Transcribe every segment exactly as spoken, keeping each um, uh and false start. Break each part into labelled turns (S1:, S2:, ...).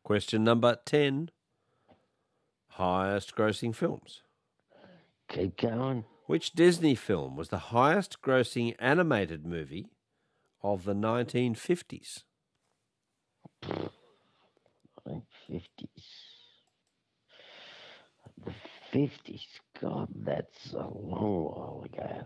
S1: Question number ten. Highest grossing films.
S2: Keep going.
S1: Which Disney film was the highest grossing animated movie of the nineteen fifties?
S2: fifties. The fifties. God, that's a long while ago.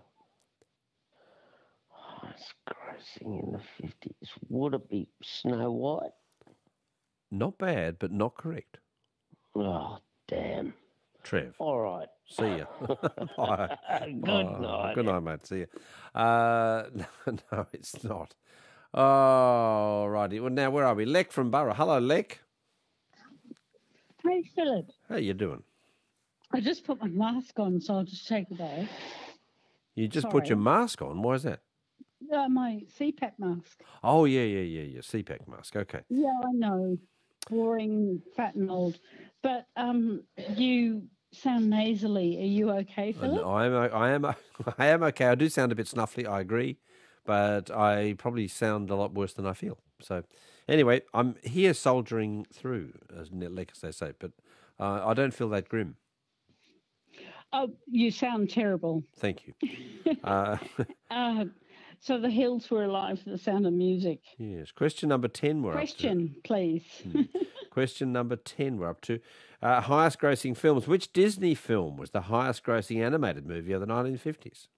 S2: Highest grossing in the fifties. Would it be Snow White?
S1: Not bad, but not correct.
S2: Oh, damn.
S1: Trev.
S2: All right.
S1: See ya. Bye.
S2: Good
S1: Oh,
S2: night.
S1: Good night, mate. See ya. Uh, no, it's not. Oh, righty. Well, now, where are we? Lek from Borough. Hello, Lek.
S3: Hey, Philip.
S1: How you doing?
S3: I just put my mask on, so I'll just take it off.
S1: You just put
S3: Sorry.
S1: your mask on. Why is that?
S3: Uh, my C PAP mask.
S1: Oh, yeah, yeah, yeah, yeah. C PAC mask. Okay.
S3: Yeah, I know. Boring, fat and old. But um, you sound nasally. Are you okay, Philip?
S1: I am, I am, I am okay. I do sound a bit snuffly, I agree, but I probably sound a lot worse than I feel. So, anyway, I'm here soldiering through, as like as they say, but uh, I don't feel that grim.
S3: Oh, you sound terrible.
S1: Thank you. uh,
S3: Uh, so the hills were alive to the sound of music.
S1: yes. Question number ten. We're
S3: Question, please.
S1: up to. Question number ten. We're up to uh, highest grossing films. Which Disney film was the highest grossing animated movie of the nineteen fifties?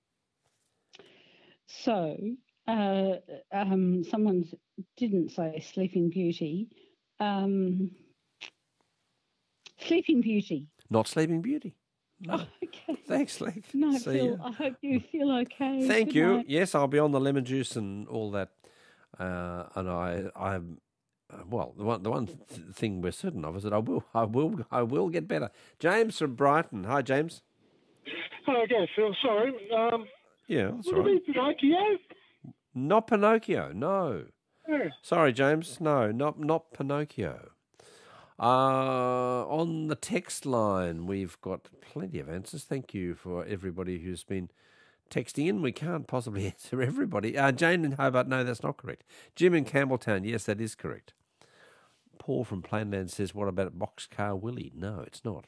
S3: So, uh, um, someone didn't say Sleeping Beauty. Um, Sleeping Beauty.
S1: Not Sleeping Beauty. No.
S3: Oh, okay.
S1: Thanks, Lee.
S3: No,
S1: See
S3: Phil,
S1: ya.
S3: I hope you feel okay.
S1: Thank
S3: Good
S1: you.
S3: night.
S1: Yes, I'll be on the lemon juice and all that. Uh, and I, I'm, uh, well, the one, the one th- thing we're certain of is that I will, I will, I will get better. James from Brighton. Hi, James.
S4: Hello again, Phil. Sorry. Um,
S1: Yeah, that's
S4: would
S1: all right.
S4: it be Pinocchio?
S1: Not Pinocchio. No.
S4: Yeah.
S1: Sorry, James. No, not not Pinocchio. Uh, on the text line, we've got plenty of answers. Thank you for everybody who's been texting in. We can't possibly answer everybody. Uh, Jane in Hobart, no, that's not correct. Jim in Campbelltown, yes, that is correct. Paul from Plainland says, what about Boxcar Willie? No, it's not.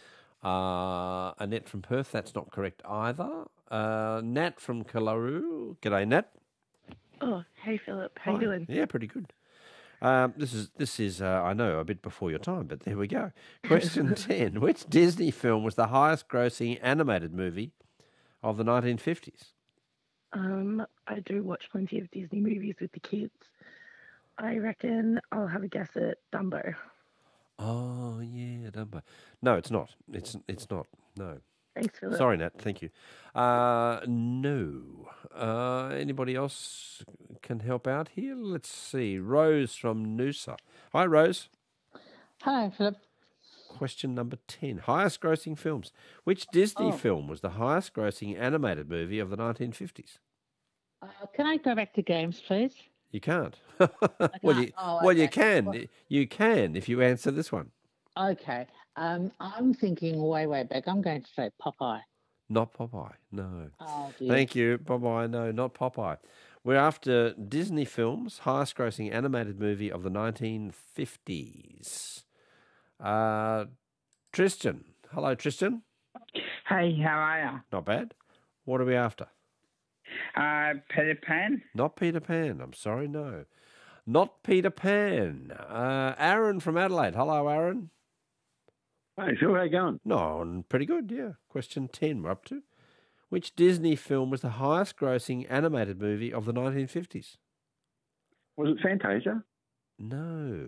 S1: Uh, Annette from Perth, that's not correct either. Uh, Nat from Kalaru, g'day, Nat.
S5: Oh, hey Philip, how
S1: Hi.
S5: you doing?
S1: Yeah, pretty good. Um, this is this is uh, I know a bit before your time, but there we go. Question ten: which Disney film was the highest-grossing animated movie of the nineteen fifties?
S5: Um, I do watch plenty of Disney movies with the kids. I reckon I'll have a guess at Dumbo.
S1: Oh yeah, Dumbo. No, it's not. It's it's not. No.
S5: Thanks, Philip.
S1: Sorry, Nat. Thank you. Uh, no. Uh, anybody else can help out here? Let's see. Rose from Noosa. Hi, Rose.
S6: Hi, Philip.
S1: Question number ten. Highest grossing films. Which Disney
S6: Oh.
S1: film was the highest grossing animated movie of the nineteen fifties?
S6: Uh, can I go back to games, please?
S1: You can't. well, you,
S6: Oh,
S1: well, you
S6: okay.
S1: can.
S6: Well-
S1: You can if you answer this one.
S6: Okay. Um, I'm thinking way, way back. I'm going to say Popeye.
S1: Not Popeye. No.
S6: Oh, dear.
S1: Thank you. Popeye. No, not Popeye. We're after Disney films, highest grossing animated movie of the nineteen fifties. Uh, Tristan. Hello, Tristan.
S7: Hey, how are you?
S1: Not bad. What are we after?
S7: Uh, Peter Pan?
S1: Not Peter Pan. I'm sorry, no. Not Peter Pan. Uh, Aaron from Adelaide. Hello, Aaron.
S8: Hey, Phil, how you going?
S1: No, I'm pretty good, yeah. Question ten we're up to. Which Disney film was the highest grossing animated movie of the nineteen fifties?
S8: Was it Fantasia?
S1: No.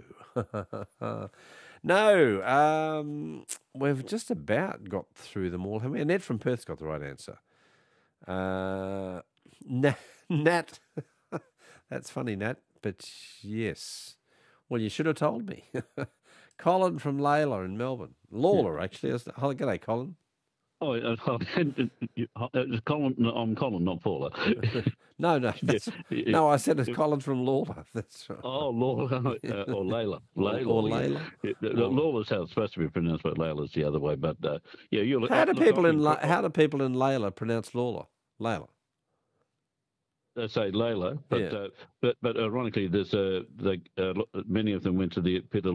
S1: no. Um, we've just about got through them all. haven't we? Ned from Perth's got the right answer. Uh, Nat. Nat. That's funny, Nat, but yes. Well, you should have told me. Colin from Layla in Melbourne. Lawler, actually. Hello, g'day, Colin.
S9: Oh, uh, it's Colin. No, I'm Colin, not Paula.
S1: no, no, that's,
S9: Yeah.
S1: no. I said it's Colin from Lawler. That's right.
S9: Oh, Laura uh, or Layla. Layla.
S1: Or
S9: yeah.
S1: Layla.
S9: Yeah, the- the Lawler's how it's supposed to be pronounced, but Layla's the other way. But uh, yeah, you look.
S1: How do
S9: look,
S1: people
S9: I
S1: in
S9: think-
S1: La- How do people in Layla pronounce Lawler? Layla.
S9: They say Layla, but
S1: Yeah.
S9: uh, but but ironically, there's uh, they, uh, lo- many of them went to the Peter